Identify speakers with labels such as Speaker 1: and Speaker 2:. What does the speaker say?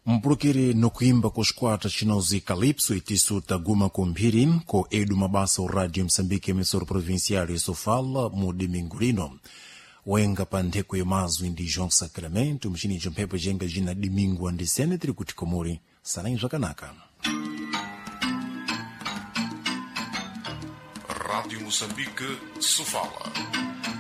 Speaker 1: mpulukire nokuimba kuskwata chinozi Calypso itisu taguma kumphiri ko edu mabasa o Radio Moçambique emissora provincial isso fala mu domingo lino wenga pa ntheko yomazwi ndi João Sacramento mchini chomphepo jenga jina domingo andisene tiri kuti komuri sanai zvakanaka.
Speaker 2: Rádio Moçambique, Sofala.